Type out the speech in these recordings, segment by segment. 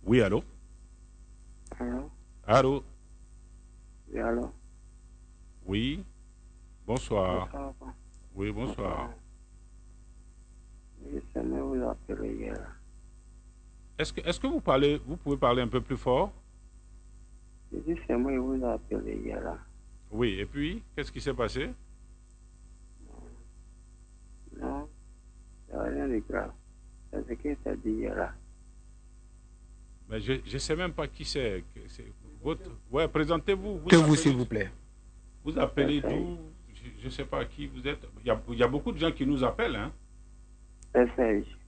Oui, allô? Allô? Allô? Oui, allô? Oui, bonsoir. Bonsoir, papa. Oui, bonsoir. Bonsoir. Je sais mais vous appeler hier. Est-ce que vous pouvez parler un peu plus fort? Je dis c'est moi qui vous ai appelé hier là. Oui, et puis, qu'est-ce qui s'est passé? Non, il n'y a rien de grave. C'est ce qu'il t'a dit hier là. Mais je ne sais même pas qui c'est. Ouais, présentez-vous. Que vous, s'il vous plaît. Vous C'est appelez Serge. d'où? Je ne sais pas qui vous êtes. Il y a beaucoup de gens qui nous appellent, hein. C'est Serge.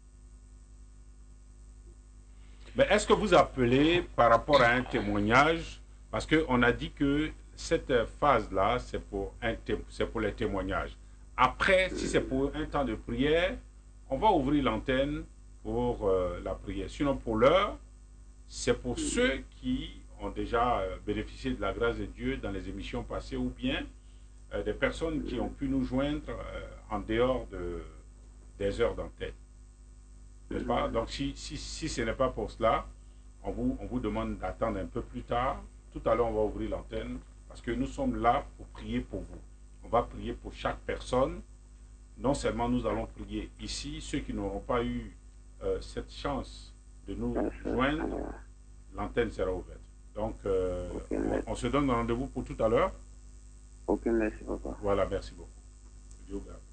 Mais est-ce que vous appelez par rapport à un témoignage? Parce qu'on a dit que cette phase-là, c'est pour les témoignages. Après, si c'est pour un temps de prière, on va ouvrir l'antenne pour la prière. Sinon, pour l'heure, c'est pour ceux qui ont déjà bénéficié de la grâce de Dieu dans les émissions passées ou bien des personnes qui ont pu nous joindre en dehors des heures d'antenne. N'est-ce pas? Donc, si ce n'est pas pour cela, on vous demande d'attendre un peu plus tard. Tout à l'heure, on va ouvrir l'antenne parce que nous sommes là pour prier pour vous. On va prier pour chaque personne. Non seulement nous allons prier ici, ceux qui n'auront pas eu cette chance de nous joindre, l'antenne sera ouverte. Donc, Ok, on se donne un rendez-vous pour tout à l'heure. ok, merci papa. Voilà, merci beaucoup. Dieu vous garde.